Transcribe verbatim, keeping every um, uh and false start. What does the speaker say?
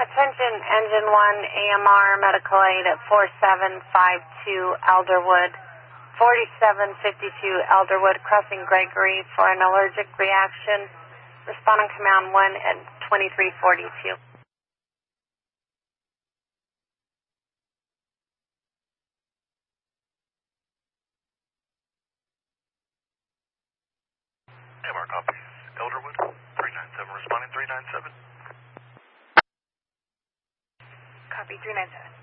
Attention, Engine one, A M R, medical aid at four seven five two Elderwood, forty-seven fifty-two Elderwood, crossing Gregory for an allergic reaction. Responding command one at twenty-three forty-two. M R copies. Elderwood, three nine seven, responding three nine seven. Copy, three nine seven.